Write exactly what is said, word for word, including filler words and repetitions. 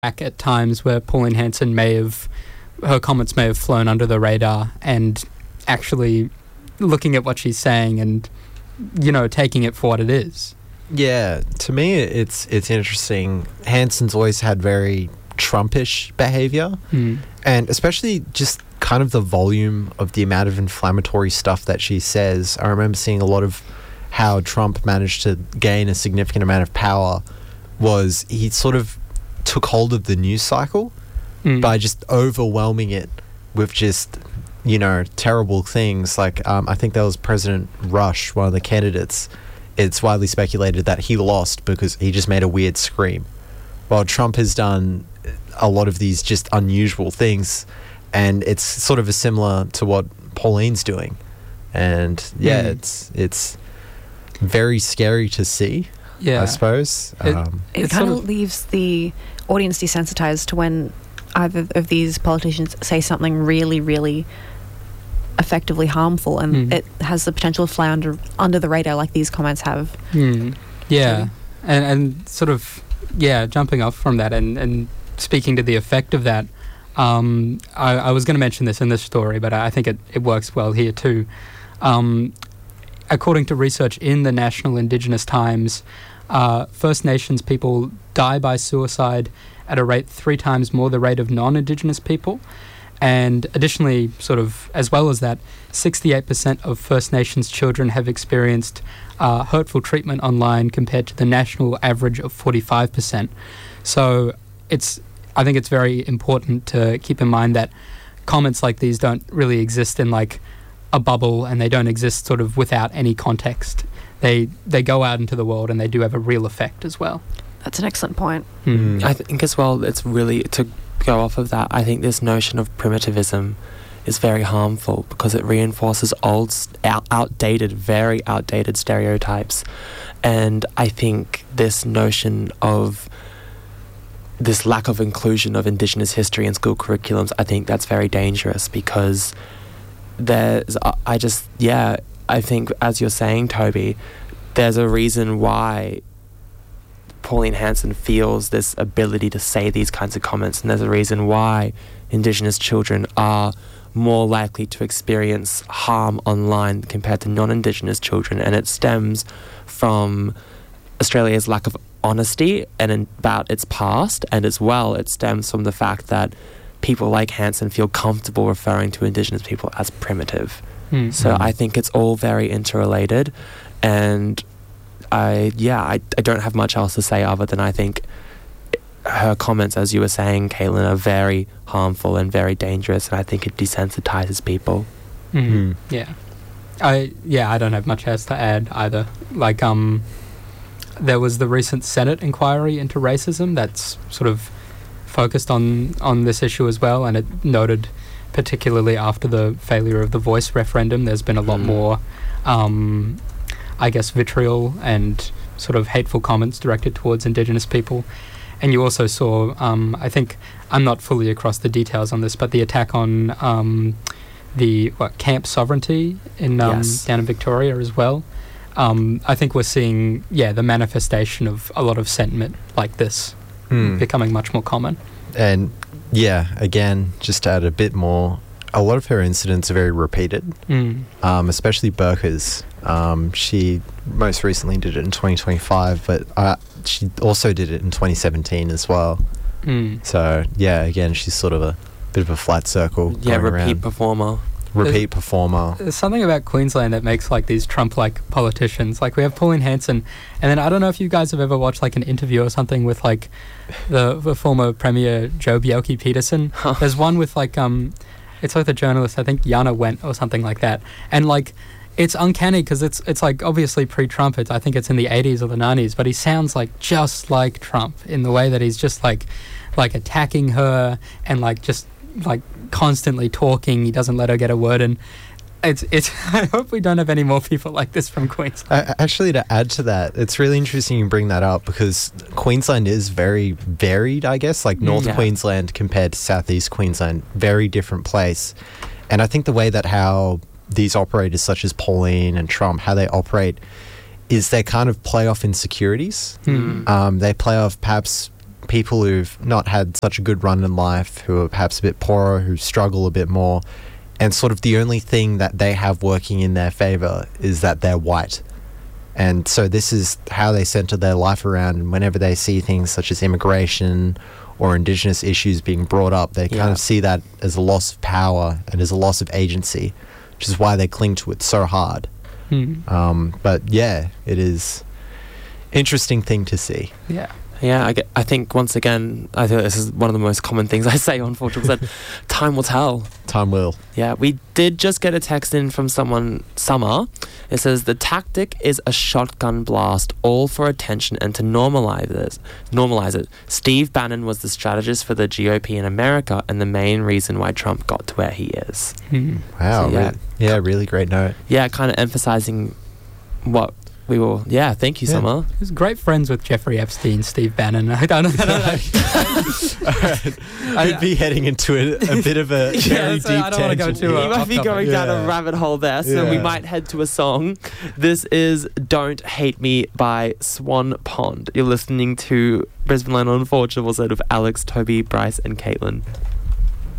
back at times where Pauline Hanson may have, her comments may have flown under the radar, and actually looking at what she's saying and, you know, taking it for what it is. Yeah, to me, it's it's interesting. Hanson's always had very Trumpish behavior, Mm. and especially just kind of the volume of the amount of inflammatory stuff that she says. I remember seeing a lot of how Trump managed to gain a significant amount of power was he sort of took hold of the news cycle Mm. by just overwhelming it with just, you know, terrible things. Like, um, I think that was President Rush, one of the candidates. It's widely speculated that he lost because he just made a weird scream. While Trump has done a lot of these just unusual things, and it's sort of a similar to what Pauline's doing. And yeah, Mm. it's it's very scary to see, Yeah. I suppose. It- Um, It It's kind sort of of- leaves the audience desensitized to when either of these politicians say something really, really effectively harmful, and Mm. it has the potential to fly under under the radar, like these comments have. Mm. Yeah, and and sort of yeah, jumping off from that and, and speaking to the effect of that, um, I, I was going to mention this in this story, but I think it, it works well here too. Um, according to research in the National Indigenous Times, uh, First Nations people die by suicide at a rate three times more the rate of non-Indigenous people. And additionally, sort of as well as that, sixty-eight percent of First Nations children have experienced uh, hurtful treatment online compared to the national average of forty-five percent. So it's, I think it's very important to keep in mind that comments like these don't really exist in like a bubble, and they don't exist sort of without any context. They they go out into the world, and they do have a real effect as well. That's an excellent point. Mm. I think as well, it's really, to go off of that, I think this notion of primitivism is very harmful because it reinforces old, s- out, outdated, very outdated stereotypes. And I think this notion of this lack of inclusion of Indigenous history in school curriculums, I think that's very dangerous because there's, I- I just, yeah, I think as you're saying, Toby, there's a reason why Pauline Hanson feels this ability to say these kinds of comments, and there's a reason why Indigenous children are more likely to experience harm online compared to non-Indigenous children, and it stems from Australia's lack of honesty and in, about its past, and as well it stems from the fact that people like Hanson feel comfortable referring to Indigenous people as primitive. Mm. So Mm. I think it's all very interrelated, and I yeah I, I don't have much else to say other than I think her comments, as you were saying, Caitlin, are very harmful and very dangerous, and I think it desensitizes people. Mm. Mm. Yeah, I yeah I don't have much else to add either. Like um, there was the recent Senate inquiry into racism that's sort of focused on on this issue as well, and it noted, particularly after the failure of the Voice referendum, there's been a lot Mm. more, um, I guess, vitriol and sort of hateful comments directed towards Indigenous people. And you also saw, um, I think, I'm not fully across the details on this, but the attack on um, the what, Camp Sovereignty in um, Yes. down in Victoria as well. Um, I think we're seeing, yeah, the manifestation of a lot of sentiment like this Mm. becoming much more common. And yeah, again, just to add a bit more, a lot of her incidents are very repeated, Mm. um, especially Burka's. Um, she most recently did it in twenty twenty-five, but uh, she also did it in twenty seventeen as well. Mm. So yeah, again, she's sort of a bit of a flat circle. Yeah, going repeat around. performer. repeat performer. There's something about Queensland that makes like these Trump-like politicians. Like we have Pauline Hanson, and then I don't know if you guys have ever watched like an interview or something with like the, the former Premier Joe Bjelke-Peterson. There's one with like um, it's like the journalist, I think Jana Wendt or something like that, and like it's uncanny because it's it's like obviously pre-Trump. It's, I think it's in the eighties or the nineties, but he sounds like just like Trump in the way that he's just like like attacking her and like just like constantly talking. He doesn't let her get a word in. It's it's. I hope we don't have any more people like this from Queensland. Uh, actually, to add to that, it's really interesting you bring that up because Queensland is very varied, I guess, like North Yeah. Queensland compared to Southeast Queensland, very different place. And I think the way that how these operators such as Pauline and Trump, how they operate is they kind of play off insecurities. Hmm. Um, they play off perhaps people who've not had such a good run in life, who are perhaps a bit poorer, who struggle a bit more, and sort of the only thing that they have working in their favour is that they're white. And so this is how they centre their life around, and whenever they see things such as immigration or Indigenous issues being brought up, they Yeah. kind of see that as a loss of power and as a loss of agency, which is why they cling to it so hard. Hmm. Um, but yeah, it is interesting thing to see. Yeah. Yeah, I, get, I think once again, I think this is one of the most common things I say on Fortune said, time will tell. Time will. Yeah, we did just get a text in from someone, Summer. It says, the tactic is a shotgun blast, all for attention and to normalize it. Normalize it. Steve Bannon was the strategist for the G O P in America and the main reason why Trump got to where he is. Hmm. Wow. So, yeah. Re- yeah, really great note. Yeah, kind of emphasizing what we will. Yeah, thank you, Yeah. Summer. He was great friends with Jeffrey Epstein, Steve Bannon. I don't know. I don't know. Could be heading into a, a bit of a Yeah, very so deep I don't wanna go tangent too, here. uh, You might off be topic. going down a Yeah. rabbit hole there, so we Yeah. might head to a song. This is Don't Hate Me by Swan Pond. You're listening to Brisbane Line on Fortune, also of Alex, Toby, Bryce, and Caitlin.